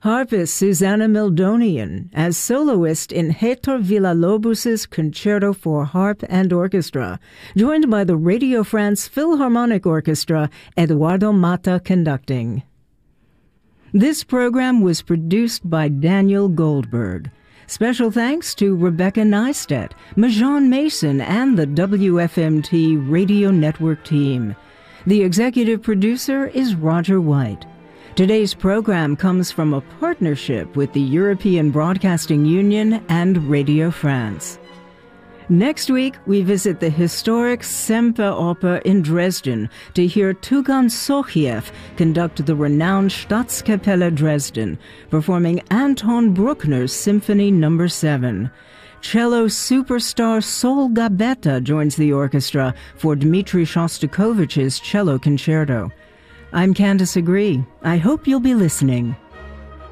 Harpist Susanna Mildonian as soloist in Héctor Villa-Lobos's Concerto for Harp and Orchestra, joined by the Radio France Philharmonic Orchestra, Eduardo Mata conducting. This program was produced by Daniel Goldberg. Special thanks to Rebecca Neistat, Majan Mason, and the WFMT Radio Network team. The executive producer is Roger White. Today's program comes from a partnership with the European Broadcasting Union and Radio France. Next week, we visit the historic Semperoper in Dresden to hear Tugan Sochiev conduct the renowned Staatskapelle Dresden, performing Anton Bruckner's Symphony No. 7. Cello superstar Sol Gabetta joins the orchestra for Dmitri Shostakovich's cello concerto. I'm Candace Agree. I hope you'll be listening.